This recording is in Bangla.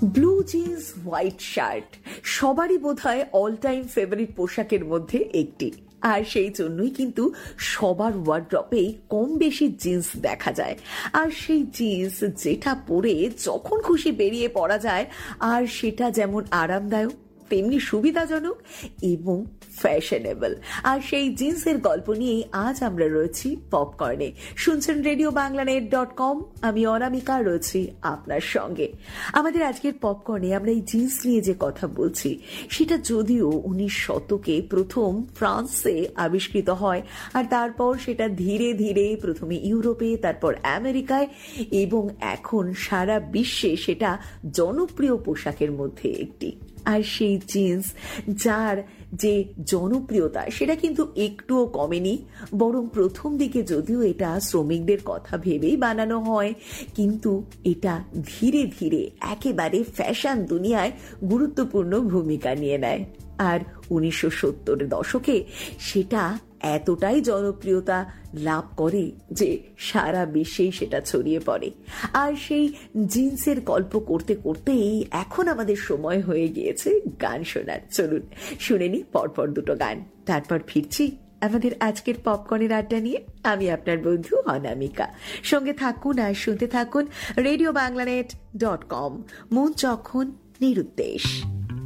ব্লু জিন্স হোয়াইট শার্ট সবারই বোধহয় অল টাইম ফেভারিট পোশাকের মধ্যে একটি, আর সেই জন্যই কিন্তু সবার ওয়ার্ড্রপেই কম বেশি জিন্স দেখা যায়। আর সেই জিন্স যেটা পরে যখন খুশি বেরিয়ে পড়া যায়, আর সেটা যেমন আরামদায়ক তেমনি সুবিধাজনক এবং ফ্যাশনেবল। আর সেই জিন্সের গল্প নিয়েই আজ আমরা রয়েছি পপকর্নে। শুনছেন RadioBanglaNet.com, আমি অনামিকা রয়েছি আপনার সঙ্গে। আমাদের আজকের পপকর্নে আমরা এই জিন্স নিয়ে যে কথা বলছি, সেটা যদিও 19 শতকে প্রথম ফ্রান্সে আবিষ্কৃত হয়, আর তারপর সেটা ধীরে ধীরে প্রথমে ইউরোপে, তারপর আমেরিকায়, এবং এখন সারা বিশ্বে সেটা জনপ্রিয় পোশাকের মধ্যে একটি। আর সেই জিন্স যার যে জনপ্রিয়তা সেটা কিন্তু একটুও কমেনি, বরং প্রথম দিকে যদিও এটা শ্রমিকদের কথা ভেবেই বানানো হয়, কিন্তু এটা ধীরে ধীরে একেবারে ফ্যাশন দুনিয়ায় গুরুত্বপূর্ণ ভূমিকা নিয়ে নেয়। আর 1970-এর দশকে সেটা এতটাই জনপ্রিয়তা লাভ করে যে সারা বিশ্বেই সেটা ছড়িয়ে পড়ে। আর সেই জিন্সের গল্প করতে করতেই এখন আমাদের সময় হয়ে গিয়েছে গান শোনার। চলুন শুনে নি পরপর দুটো গান, তারপর ফিরছি আমাদের আজকের পপকর্নের আড্ডা নিয়ে। আমি আপনার বন্ধু অনামিকা, সঙ্গে থাকুন আর শুনতে থাকুন RadioBanglaNet.com, মন যখন নিরুদ্দেশ।